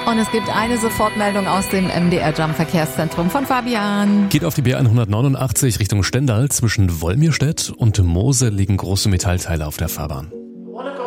Und es gibt eine Sofortmeldung aus dem MDR-Jump-Verkehrszentrum von Fabian. Geht auf die B189 Richtung Stendal. Zwischen Wolmirstedt und Moose liegen große Metallteile auf der Fahrbahn.